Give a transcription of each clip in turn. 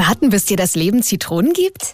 warten, bis dir das Leben Zitronen gibt?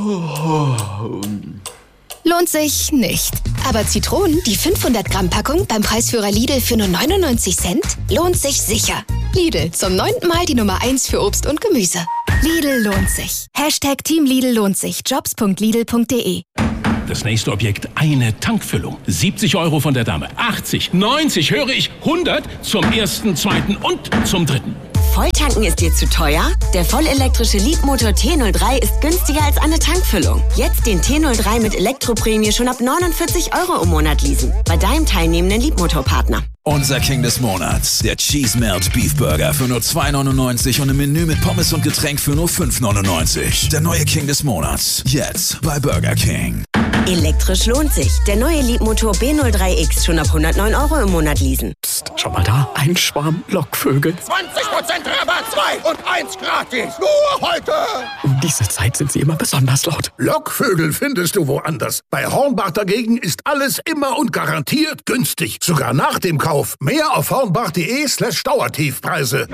Lohnt sich nicht. Aber Zitronen, die 500-Gramm-Packung beim Preisführer Lidl für nur 99 Cent, lohnt sich sicher. Lidl, zum 9. Mal die Nummer 1 für Obst und Gemüse. Lidl lohnt sich. Hashtag Team Lidl lohnt sich. Jobs.lidl.de. Das nächste Objekt, eine Tankfüllung. 70 € von der Dame. 80, 90, höre ich, 100 zum ersten, zweiten und zum dritten. Volltanken ist dir zu teuer? Der vollelektrische Leapmotor T03 ist günstiger als eine Tankfüllung. Jetzt den T03 mit Elektroprämie schon ab 49 € im Monat leasen. Bei deinem teilnehmenden Leapmotor-Partner. Unser King des Monats, der Cheese Melt Beef Burger für nur 2,99 und im Menü mit Pommes und Getränk für nur 5,99. Der neue King des Monats, jetzt bei Burger King. Elektrisch lohnt sich. Der neue Leapmotor B03X schon ab 109 € im Monat leasen. Psst, schau mal da, ein Schwarm Lockvögel. 20% Rabatt, 2 und 1 gratis. Nur heute. Um diese Zeit sind sie immer besonders laut. Lockvögel findest du woanders. Bei Hornbach dagegen ist alles immer und garantiert günstig. Sogar nach dem Kauf. Mehr auf hornbach.de/Dauertiefpreise.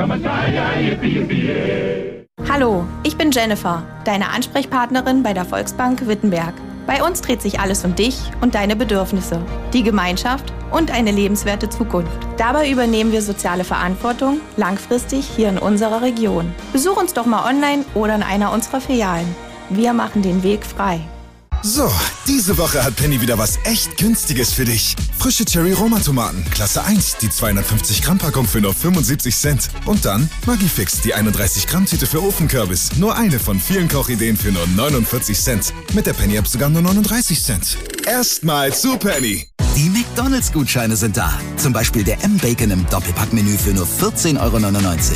Hallo, ich bin Jennifer, deine Ansprechpartnerin bei der Volksbank Wittenberg. Bei uns dreht sich alles um dich und deine Bedürfnisse, die Gemeinschaft und eine lebenswerte Zukunft. Dabei übernehmen wir soziale Verantwortung langfristig hier in unserer Region. Besuch uns doch mal online oder in einer unserer Filialen. Wir machen den Weg frei. So, diese Woche hat Penny wieder was echt Günstiges für dich. Frische Cherry-Roma-Tomaten, Klasse 1, die 250-Gramm-Packung für nur 75 Cent. Und dann Maggi-Fix, die 31-Gramm-Tüte für Ofenkürbis. Nur eine von vielen Kochideen für nur 49 Cent. Mit der Penny-App sogar nur 39 Cent. Erstmal zu Penny. Die McDonalds-Gutscheine sind da. Zum Beispiel der M-Bacon im Doppelpackmenü für nur 14,99 €.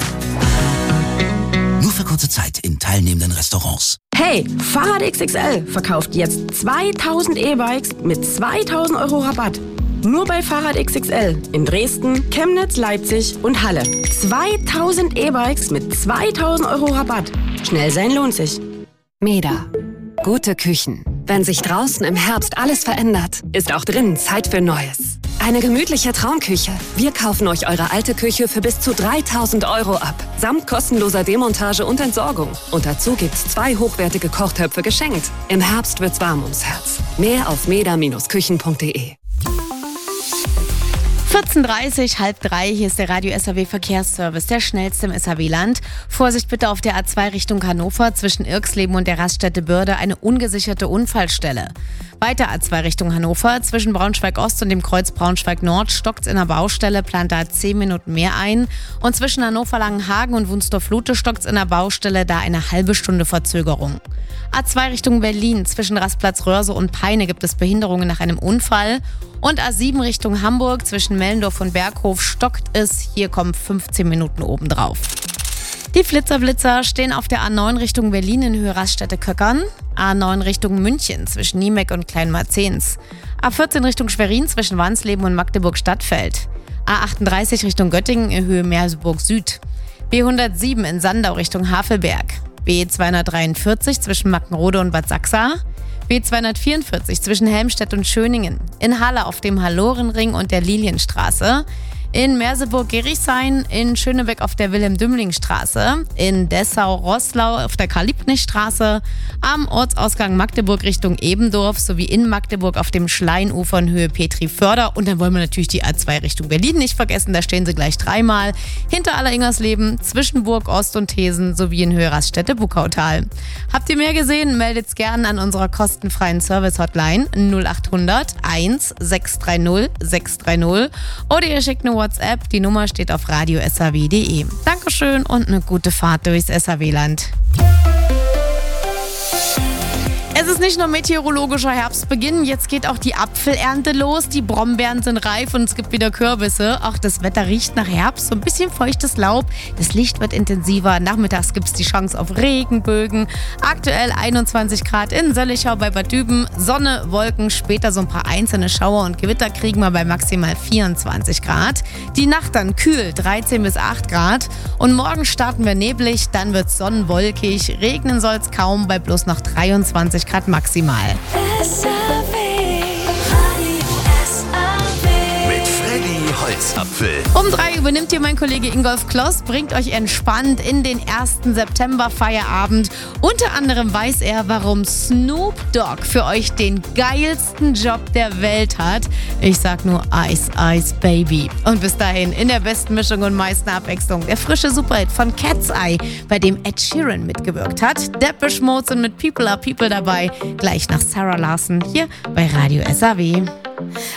Nur für kurze Zeit in teilnehmenden Restaurants. Hey, Fahrrad XXL verkauft jetzt 2000 E-Bikes mit 2000 € Rabatt. Nur bei Fahrrad XXL in Dresden, Chemnitz, Leipzig und Halle. 2000 E-Bikes mit 2000 € Rabatt. Schnell sein lohnt sich. Meda. Gute Küchen. Wenn sich draußen im Herbst alles verändert, ist auch drinnen Zeit für Neues. Eine gemütliche Traumküche. Wir kaufen euch eure alte Küche für bis zu 3.000 € ab. Samt kostenloser Demontage und Entsorgung. Und dazu gibt's 2 hochwertige Kochtöpfe geschenkt. Im Herbst wird's warm ums Herz. Mehr auf meda-küchen.de. 14:30, halb 3, hier ist der Radio SAW Verkehrsservice, der schnellste im SAW-Land. Vorsicht bitte auf der A2 Richtung Hannover, zwischen Irxleben und der Raststätte Börde eine ungesicherte Unfallstelle. Weiter A2 Richtung Hannover, zwischen Braunschweig-Ost und dem Kreuz Braunschweig-Nord stockt's in der Baustelle, plant da 10 Minuten mehr ein. Und zwischen Hannover-Langenhagen und Wunsdorf-Lute stockt's in der Baustelle, da eine halbe Stunde Verzögerung. A2 Richtung Berlin, zwischen Rastplatz Röhrse und Peine gibt es Behinderungen nach einem Unfall. Und A7 Richtung Hamburg, zwischen Mellendorf und Berghof stockt es, hier kommen 15 Minuten obendrauf. Die Flitzer stehen auf der A9 Richtung Berlin in Höhe Raststätte Köckern, A9 Richtung München zwischen Niemeck und Kleinmarzens, A14 Richtung Schwerin zwischen Wansleben und Magdeburg-Stadtfeld, A38 Richtung Göttingen in Höhe Merseburg Süd, B107 in Sandau Richtung Havelberg, B243 zwischen Mackenrode und Bad Sachsa, B244 zwischen Helmstedt und Schöningen, in Halle auf dem Hallorenring und der Lilienstraße, in Merseburg-Gerichshain, in Schönebeck auf der Wilhelm-Dümling-Straße, in Dessau-Roßlau auf der Karl-Liebknecht-Straße, am Ortsausgang Magdeburg Richtung Ebendorf sowie in Magdeburg auf dem Schleinufer in Höhe Petri-Förder. Und dann wollen wir natürlich die A2 Richtung Berlin nicht vergessen, da stehen sie gleich 3-mal. Hinter Alleringersleben, zwischen Burg Ost und Thesen sowie in Höhe Raststätte Buckautal. Habt ihr mehr gesehen? Meldet's gern an unserer kostenfreien Service-Hotline 0800 1 630 630 oder ihr schickt eine WhatsApp, die Nummer steht auf radio-saw.de. Dankeschön und eine gute Fahrt durchs SAW-Land. Es ist nicht nur meteorologischer Herbstbeginn, jetzt geht auch die Apfelernte los, die Brombeeren sind reif und es gibt wieder Kürbisse. Auch das Wetter riecht nach Herbst, so ein bisschen feuchtes Laub, das Licht wird intensiver, nachmittags gibt es die Chance auf Regenbögen. Aktuell 21 Grad in Söllichau bei Bad Düben, Sonne, Wolken, später so ein paar einzelne Schauer und Gewitter kriegen wir bei maximal 24 Grad. Die Nacht dann kühl, 13 bis 8 Grad und morgen starten wir neblig, dann wird es sonnenwolkig, regnen soll es kaum bei bloß noch 23 Grad maximal. Mit Freddy Holz. Apfel. Um 3 übernimmt hier mein Kollege Ingolf Kloss, bringt euch entspannt in den 1. September-Feierabend. Unter anderem weiß er, warum Snoop Dogg für euch den geilsten Job der Welt hat. Ich sag nur Ice Ice Baby. Und bis dahin in der besten Mischung und meisten Abwechslung der frische Superhit von Cat's Eye, bei dem Ed Sheeran mitgewirkt hat. Depeche Mode sind mit People Are People dabei. Gleich nach Sarah Larson hier bei Radio SAW.